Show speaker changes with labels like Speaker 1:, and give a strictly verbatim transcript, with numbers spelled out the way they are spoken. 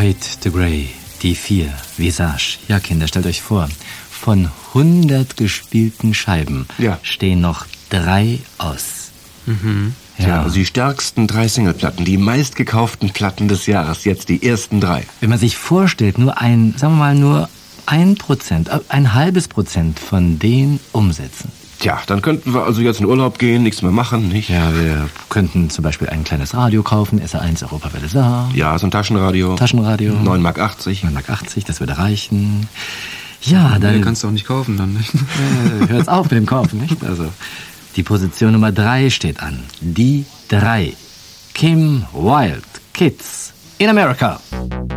Speaker 1: Fade to Grey, die vier, Visage. Ja, Kinder, stellt euch vor, von hundert gespielten Scheiben
Speaker 2: ja.
Speaker 1: stehen noch drei aus.
Speaker 2: Mhm. Ja. ja, also die stärksten drei Singleplatten, die meistgekauften Platten des Jahres, jetzt die ersten drei.
Speaker 1: Wenn man sich vorstellt, nur ein, sagen wir mal, nur ein Prozent, ein halbes Prozent von denen umsetzen.
Speaker 2: Tja, dann könnten wir also jetzt in Urlaub gehen, nichts mehr machen, nicht?
Speaker 1: Ja, wir könnten zum Beispiel ein kleines Radio kaufen, S R eins Europawelle Saar.
Speaker 2: Ja, so ein Taschenradio.
Speaker 1: Taschenradio.
Speaker 2: neun Mark achtzig.
Speaker 1: neun Mark achtzig, das würde reichen. Ja, dann...
Speaker 3: Nee, kannst du auch nicht kaufen dann, nicht?
Speaker 1: Äh, hör jetzt auf mit dem Kaufen, nicht? Also, die Position Nummer drei steht an. Die drei. Kim Wilde, Kids in America.